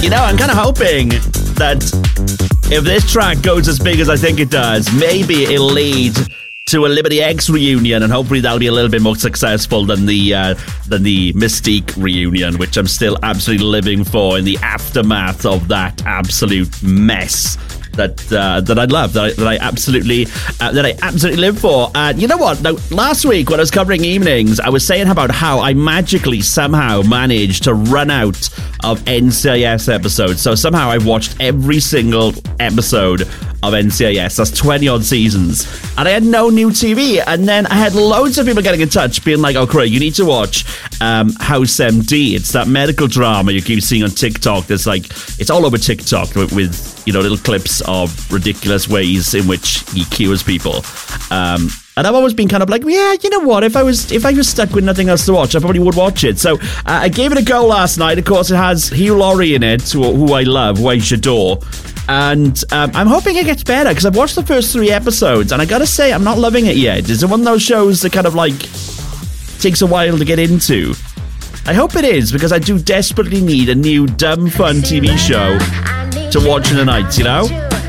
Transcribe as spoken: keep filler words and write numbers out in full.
You know, I'm kind of hoping that if this track goes as big as I think it does, maybe it'll lead to a Liberty X reunion, and hopefully that'll be a little bit more successful than the uh, than the Mystique reunion, which I'm still absolutely living for in the aftermath of that absolute mess that uh, that I love, that I, that I absolutely uh, that I absolutely live for. And you know what? Now, last week when I was covering evenings, I was saying about how I magically somehow managed to run out of N C I S episodes. So somehow I've watched every single episode of N C I S. That's twenty odd seasons, and I had no new T V. And then I had loads of people getting in touch, being like, "Oh, Craig, you need to watch um, House M D. It's that medical drama you keep seeing on TikTok. There's like, it's all over TikTok with, with you know little clips of ridiculous ways in which he cures people." Um, And I've always been kind of like, yeah, you know what? If I was if I was stuck with nothing else to watch, I probably would watch it. So uh, I gave it a go last night. Of course, it has Hugh Laurie in it, who, who I love, who I adore. And um, I'm hoping it gets better, because I've watched the first three episodes, and I gotta say, I'm not loving it yet. Is it one of those shows that kind of like takes a while to get into? I hope it is, because I do desperately need a new dumb fun T V show to watch in the night, you know?